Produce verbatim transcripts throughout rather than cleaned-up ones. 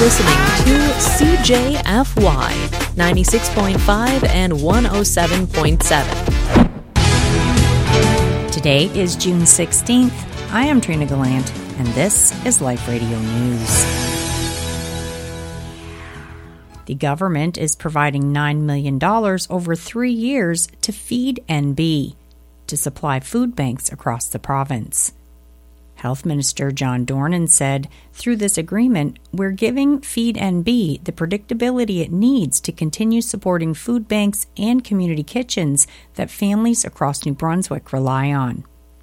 listening to C J F Y ninety-six point five and one oh seven point seven. Today is June sixteenth. I am Trina Gallant, and this is Life Radio News. The government is providing nine million dollars over three years to Feed N B to supply food banks across the province. Health Minister John Dornan said, through this agreement, we're giving Feed N B the predictability it needs to continue supporting food banks and community kitchens that families across New Brunswick rely on.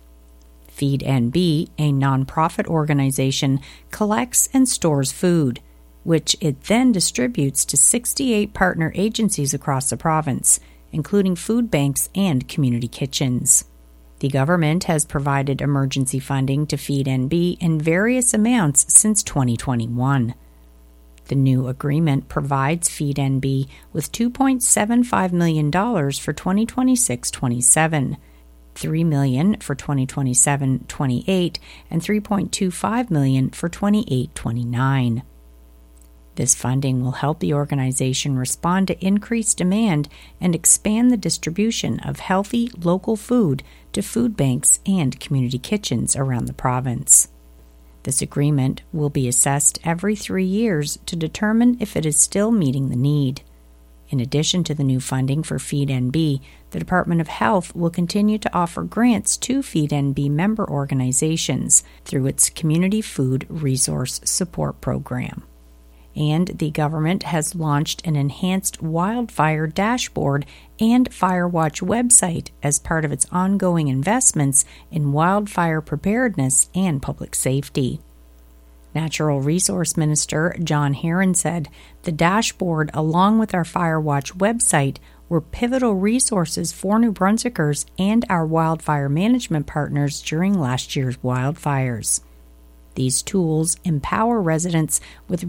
Feed N B, a nonprofit organization, collects and stores food, which it then distributes to sixty-eight partner agencies across the province, including food banks and community kitchens. The government has provided emergency funding to Feed N B in various amounts since twenty twenty-one. The new agreement provides Feed N B with two point seven five million dollars for twenty twenty-six twenty-seven, three million dollars for twenty twenty-seven twenty-eight, and three point two five million dollars for twenty-eight twenty-nine. This funding will help the organization respond to increased demand and expand the distribution of healthy, local food to food banks and community kitchens around the province. This agreement will be assessed every three years to determine if it is still meeting the need. In addition to the new funding for Feed N B, the Department of Health will continue to offer grants to Feed N B member organizations through its Community Food Resource Support Program. And the government has launched an enhanced wildfire dashboard and Firewatch website as part of its ongoing investments in wildfire preparedness and public safety. Natural Resource Minister John Herron said the dashboard, along with our Firewatch website, were pivotal resources for New Brunswickers and our wildfire management partners during last year's wildfires. These tools empower residents with